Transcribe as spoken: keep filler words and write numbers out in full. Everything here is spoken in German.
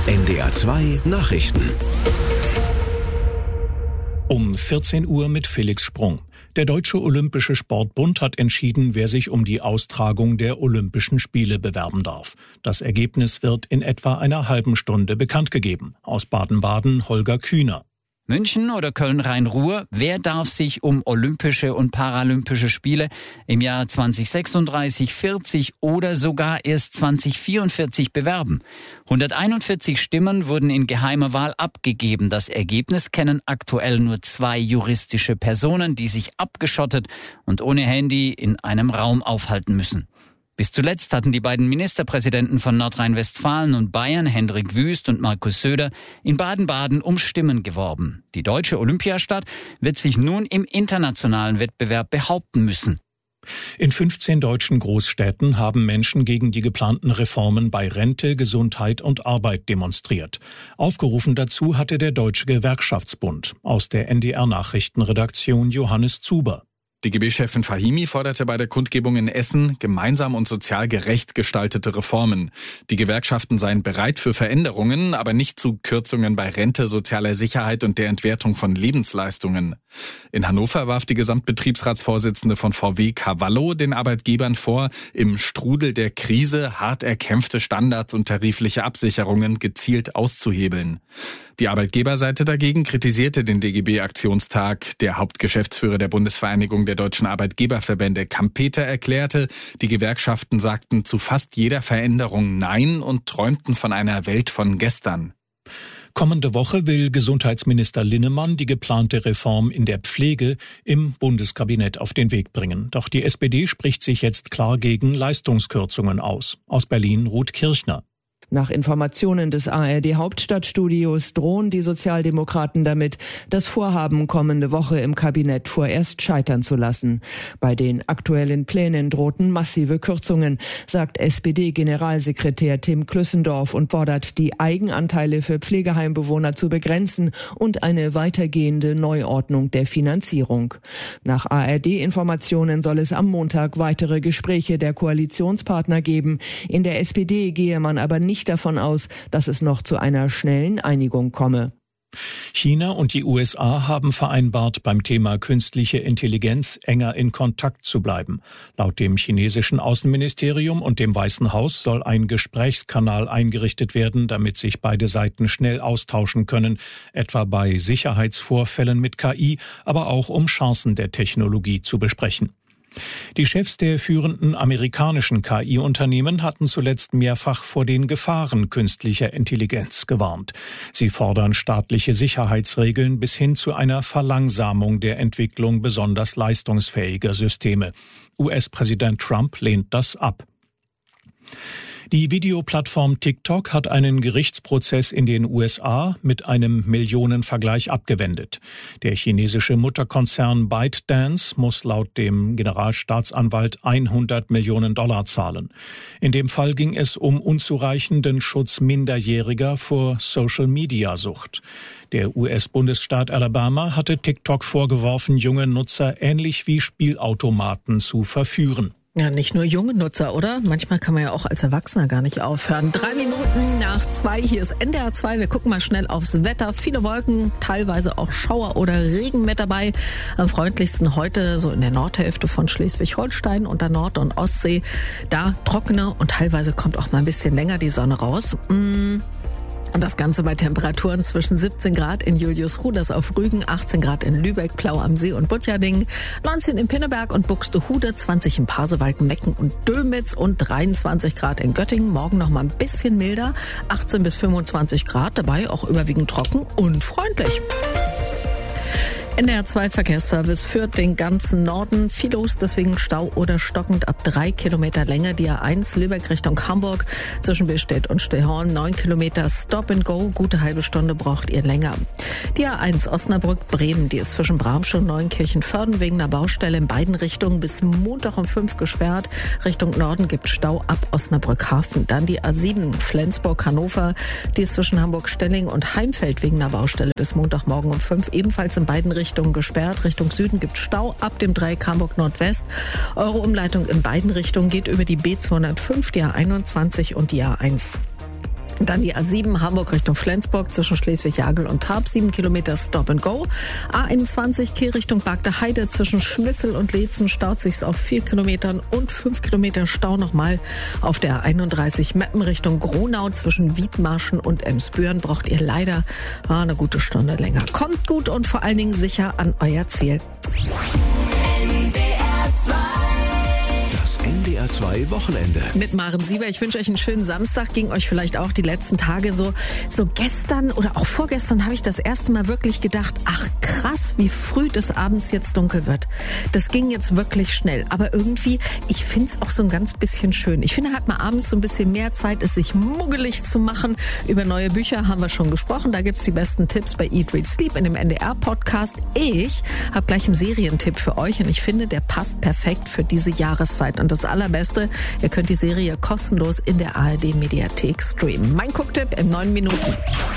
N D R zwei Nachrichten. Um vierzehn Uhr mit Felix Sprung. Der Deutsche Olympische Sportbund hat entschieden, wer sich um die Austragung der Olympischen Spiele bewerben darf. Das Ergebnis wird in etwa einer halben Stunde bekannt gegeben. Aus Baden-Baden Holger Kühner. München oder Köln-Rhein-Ruhr, wer darf sich um Olympische und Paralympische Spiele im Jahr zwanzig sechsunddreißig, vierzig oder sogar erst zwanzig vierundvierzig bewerben? hunderteinundvierzig Stimmen wurden in geheimer Wahl abgegeben. Das Ergebnis kennen aktuell nur zwei juristische Personen, die sich abgeschottet und ohne Handy in einem Raum aufhalten müssen. Bis zuletzt hatten die beiden Ministerpräsidenten von Nordrhein-Westfalen und Bayern, Hendrik Wüst und Markus Söder, in Baden-Baden um Stimmen geworben. Die deutsche Olympiastadt wird sich nun im internationalen Wettbewerb behaupten müssen. In fünfzehn deutschen Großstädten haben Menschen gegen die geplanten Reformen bei Rente, Gesundheit und Arbeit demonstriert. Aufgerufen dazu hatte der Deutsche Gewerkschaftsbund. Aus der N D R-Nachrichtenredaktion Johannes Zuber. D G B-Chefin Fahimi forderte bei der Kundgebung in Essen gemeinsam und sozial gerecht gestaltete Reformen. Die Gewerkschaften seien bereit für Veränderungen, aber nicht zu Kürzungen bei Rente, sozialer Sicherheit und der Entwertung von Lebensleistungen. In Hannover warf die Gesamtbetriebsratsvorsitzende von V W Cavallo den Arbeitgebern vor, im Strudel der Krise hart erkämpfte Standards und tarifliche Absicherungen gezielt auszuhebeln. Die Arbeitgeberseite dagegen kritisierte den D G B-Aktionstag. Der Hauptgeschäftsführer der Bundesvereinigung der deutschen Arbeitgeberverbände, Kampeter, erklärte, die Gewerkschaften sagten zu fast jeder Veränderung Nein und träumten von einer Welt von gestern. Kommende Woche will Gesundheitsminister Linnemann die geplante Reform in der Pflege im Bundeskabinett auf den Weg bringen. Doch die S P D spricht sich jetzt klar gegen Leistungskürzungen aus. Aus Berlin Ruth Kirchner. Nach Informationen des A R D-Hauptstadtstudios drohen die Sozialdemokraten damit, das Vorhaben kommende Woche im Kabinett vorerst scheitern zu lassen. Bei den aktuellen Plänen drohten massive Kürzungen, sagt S P D-Generalsekretär Tim Klüssendorf und fordert, die Eigenanteile für Pflegeheimbewohner zu begrenzen und eine weitergehende Neuordnung der Finanzierung. Nach A R D-Informationen soll es am Montag weitere Gespräche der Koalitionspartner geben. In der S P D gehe man aber nicht davon aus, dass es noch zu einer schnellen Einigung komme. China und die U S A haben vereinbart, beim Thema künstliche Intelligenz enger in Kontakt zu bleiben. Laut dem chinesischen Außenministerium und dem Weißen Haus soll ein Gesprächskanal eingerichtet werden, damit sich beide Seiten schnell austauschen können, etwa bei Sicherheitsvorfällen mit K I, aber auch um Chancen der Technologie zu besprechen. Die Chefs der führenden amerikanischen K I-Unternehmen hatten zuletzt mehrfach vor den Gefahren künstlicher Intelligenz gewarnt. Sie fordern staatliche Sicherheitsregeln bis hin zu einer Verlangsamung der Entwicklung besonders leistungsfähiger Systeme. U S-Präsident Trump lehnt das ab. Die Videoplattform TikTok hat einen Gerichtsprozess in den U S A mit einem Millionenvergleich abgewendet. Der chinesische Mutterkonzern ByteDance muss laut dem Generalstaatsanwalt hundert Millionen Dollar zahlen. In dem Fall ging es um unzureichenden Schutz Minderjähriger vor Social-Media-Sucht. Der U S-Bundesstaat Alabama hatte TikTok vorgeworfen, junge Nutzer ähnlich wie Spielautomaten zu verführen. Ja, nicht nur junge Nutzer, oder? Manchmal kann man ja auch als Erwachsener gar nicht aufhören. Drei Minuten nach zwei, hier ist N D R zwei. Wir gucken mal schnell aufs Wetter. Viele Wolken, teilweise auch Schauer oder Regen mit dabei. Am freundlichsten heute so in der Nordhälfte von Schleswig-Holstein und der Nord- und Ostsee. Da trockener und teilweise kommt auch mal ein bisschen länger die Sonne raus. Mmh. Und das Ganze bei Temperaturen zwischen siebzehn Grad in Juliusruh, das auf Rügen, achtzehn Grad in Lübeck, Plau am See und Butjading, neunzehn in Pinneberg und Buxtehude, zwanzig in Pasewalk, Mecken und Dömitz und dreiundzwanzig Grad in Göttingen. Morgen noch mal ein bisschen milder, achtzehn bis fünfundzwanzig Grad, dabei auch überwiegend trocken und freundlich. N D R zwei Verkehrsservice führt den ganzen Norden. Viel los, deswegen Stau oder stockend ab drei Kilometer Länge. Die A eins Lübeck Richtung Hamburg zwischen Billstedt und Stehorn. Neun Kilometer Stop and Go. Gute halbe Stunde braucht ihr länger. Die A eins Osnabrück Bremen. Die ist zwischen Bramsche und Neunkirchen-Vörden wegen einer Baustelle in beiden Richtungen bis Montag um fünf gesperrt. Richtung Norden gibt Stau ab Osnabrück Hafen. Dann die A sieben Flensburg Hannover. Die ist zwischen Hamburg-Stelling und Heimfeld wegen einer Baustelle bis Montagmorgen um fünf. Ebenfalls in beiden Richtungen gesperrt. Richtung Süden gibt Stau ab dem Dreieck Hamburg Nordwest. Eure Umleitung in beiden Richtungen geht über die B zweihundertfünf, die A einundzwanzig und die A eins. Dann die A sieben Hamburg Richtung Flensburg zwischen Schleswig-Jagel und Tarp, sieben Kilometer Stop and Go. A einundzwanzig Kiel Richtung Bagde Heide zwischen Schwissel und Leetzen staut sich's auf vier Kilometern und fünf Kilometer Stau nochmal. Auf der A einunddreißig Meppen Richtung Gronau zwischen Wiedmarschen und Emsbüren braucht ihr leider ah, eine gute Stunde länger. Kommt gut und vor allen Dingen sicher an euer Ziel. N D R zwei Wochenende. Mit Maren Sieber. Ich wünsche euch einen schönen Samstag. Ging euch vielleicht auch die letzten Tage so. So gestern oder auch vorgestern habe ich das erste Mal wirklich gedacht, ach krass, wie früh des Abends jetzt dunkel wird. Das ging jetzt wirklich schnell. Aber irgendwie, ich finde es auch so ein ganz bisschen schön. Ich finde, hat man abends so ein bisschen mehr Zeit, es sich muggelig zu machen. Über neue Bücher haben wir schon gesprochen. Da gibt's die besten Tipps bei Eat, Read, Sleep in dem N D R-Podcast. Ich habe gleich einen Serientipp für euch und ich finde, der passt perfekt für diese Jahreszeit. Und das Allerbeste, ihr könnt die Serie kostenlos in der A R D-Mediathek streamen. Mein Gucktipp in neun Minuten.